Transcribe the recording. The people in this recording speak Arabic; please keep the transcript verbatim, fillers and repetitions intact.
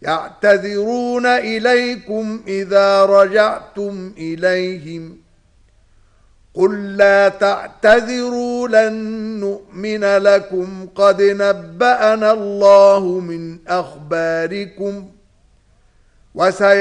يعتذرون إليكم إذا رجعتم إليهم قل لا تعتذروا لن نؤمن لكم قد نبأنا الله من أخباركم وسي